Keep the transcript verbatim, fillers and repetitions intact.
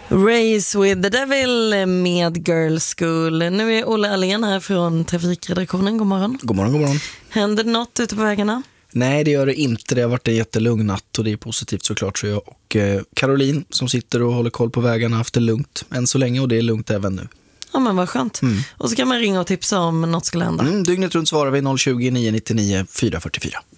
Race with the Devil med Girl School. Nu är Olle Allén här från Trafikredaktionen. God morgon. God morgon, god morgon. Händer det något ute på vägarna? Nej, det gör det inte. Det har varit en jättelugn natt och det är positivt såklart. Så jag och eh, Caroline som sitter och håller koll på vägarna har haft det lugnt än så länge och det är lugnt även nu. Ja, men vad skönt. Mm. Och så kan man ringa och tipsa om något skulle hända. Mm, dygnet runt svarar vi noll tjugo, nio nio nio, fyra fyra fyra.